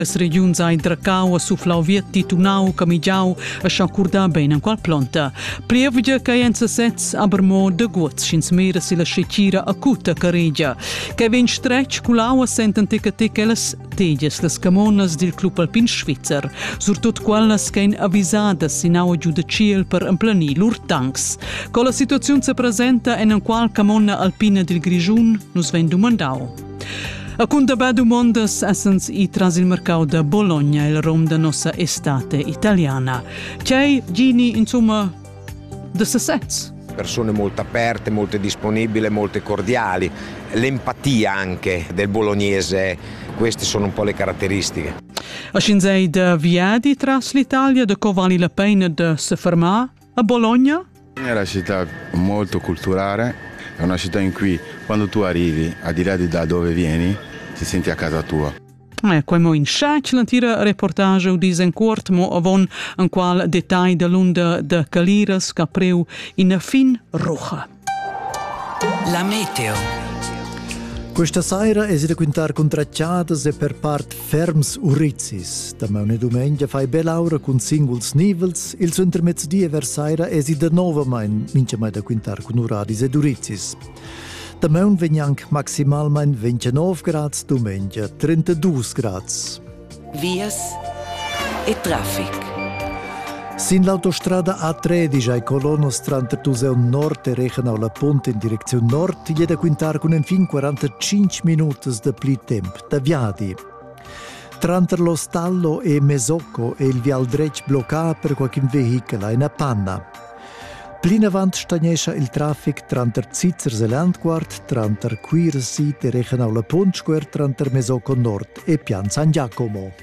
As regions hai dracau, a suflau vietti, tunau, camigiau, a sciaccurdà ben in qual planta. Prievgia che enza sets, aber mo de guts, schins mera si la scecira acuta caregia. Che ven stretch culau a senten tic las tegias, las camonas del Club Alpin Svizzer, surtot quellas che in avisadas si nau giù de ciel per emplani lur tanks. Co la situazione se presenta in qual camona alpina del Grigiun, nus ven dumandau. A cunda bedu mondas essens i tras il mercau da Bologna il rom da nostra estate italiana. C'è Gini, insomma, de sessets. Persone molto aperte, molto disponibili, molto cordiali. L'empatia anche del bolognese, queste sono un po' le caratteristiche. A scinzei da viadi tras l'Italia, da co vale la pena de se fermare a Bologna? È una città molto culturale, è una città in cui quando tu arrivi, al di là di da dove vieni, ti senti a casa tua. Quemo in schac l'antira reportage o disen cort mo avon an qual detai de l'unda de Caliras capreu in fin roja. La meteo. Questa sera è da quintar contracciadas e per part ferms urizzis. Da una domenica fai bell'aura con singuls nivels, il suo intermezzodia versaira è da nova main, mince mai da quintar con uradis ed urizzis. Da meun vegnianc maximalmein 29 grads, domenica 32 grads. Vias e traffic. Sin l'autostrada A13 ai colonos tra Tertuseun Nord e Rechenau la Ponte in direzione nord, gli è da quintar con un fin 45 minuti da pli temp, da viadi. Tra lo Stallo e Mesocco e il vial dretg bloccato per qualche veicolo in panna. Plin avant stagnescha il traffic tra Zitzers e Landquart, tra Quirsit e Rechenau la Pontsquare, tra Mesocco Nord e Pian San Giacomo.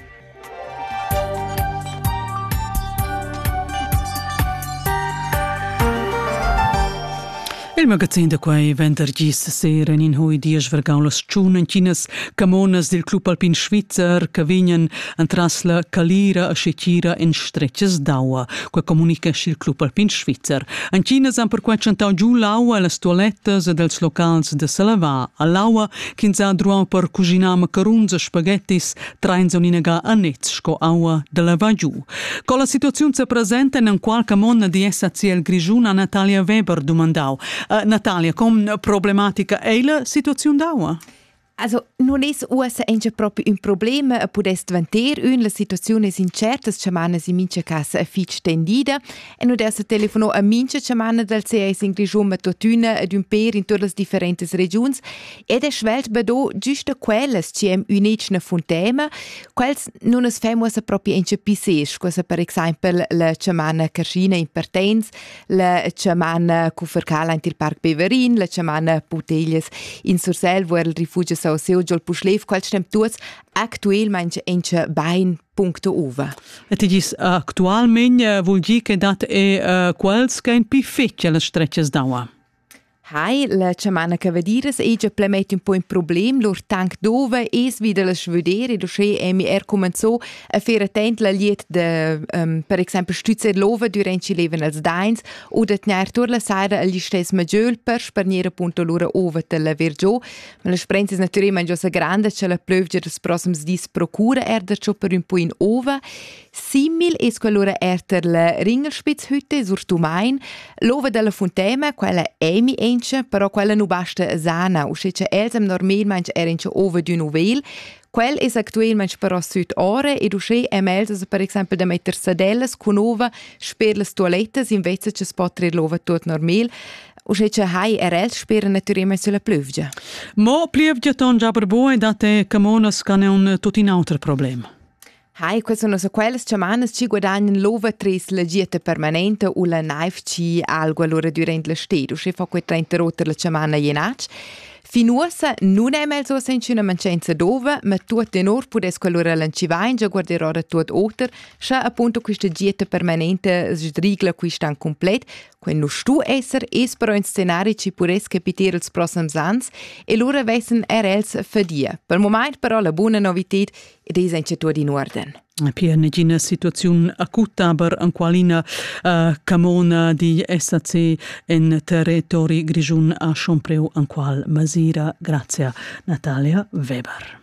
Il magazin de quei venerdis sera in hui dies vergaulas tschun chinas camonas del Club Alpin Svizzer che vignan antras la Calira a Scecira in stretches d'aua, que comunica il Club Alpin Svizzer. An chinas han per quai centau giù l'aua e las toilettas e dels locals de Salavà. A l'aua chins ha druau per cucinar macaruns e spaghettis trains un inaga a netzco aua de la va giù. Co la situazione se presenta in qual camona di SACL Grigiun a Natalia Weber domandau. Natalia, com problematica è la situazione d'acqua? Also, non è proprio un problema, podest vanter la situazione è incerta, chamana si mince casa fitch tendida, e non deve telefono a mince chamana del CS in Grigiun matutuna ad un per in tutte le differenti regioni, ed è svelt bedo giusto quelles ci è unicna fontema, quels non es famosa proprio in cepisesh, cosa per esempio la chamana Carcina in Pertens, la chamana Cufercala in il Parc Beverin, la chamana Puteglias in Sursel, wo il rifugio o seu giol puschlev, qual stem tuts actualmente enche bain punto uva. E ti dis actualmente vuol dire che dat è quels che in pi feccia le strecces d'aua. Hai, la chamana cavadiras è già plemet un po' un problem, lor tank dove es wieder la schvedere, dosce comenzò a fare attent la liet de, per esempio, stützer lova durante leven als dains, o de tner tur la saira agli stes maggiol per sparniere punto loro ova de la vergio, ma la sprenza è naturalmente già grande, ce la plövge des prossims dis procura erder ciò per un po' in ova. Simil es quell'ora erter la Ringelspitzhütte sur Tumain, lova della fontema, quella emi però quella non basta sana, usce elsam normalmente erince ova di novel. Quel è attualmente però sud ore ed usce melsa per esempio da metter sadellas con ova per le toilettes invece che spotre lova tot normal. Usce hai RL spera naturalmente sulla pluvia. Mo pluvia ton già per voi date camonas can un tot in altro problema. Hai, queste sono quelle settimane ci guadagnano l'ova tris la dieta permanente o la naif ci algo allora durante l'estate. Usce fa quei 30 rotter la settimana jenac. Finuosa non è mai so senza una mancenza dove, ma tutto in or può allora lanciare, già guarderò tutto oltre, se appunto questa dieta permanente sdrigla questa complet, quando stu esser es però un scenario ci può capitare il prossimo anni e loro vessen RLs fadia. Per il momento però la buona novità è che è tutto in ordine. Piena di una situazione acuta per un qualina camona di SAC in territori Grigiun a Schompreu, in qual masira. Grazie Natalia Weber.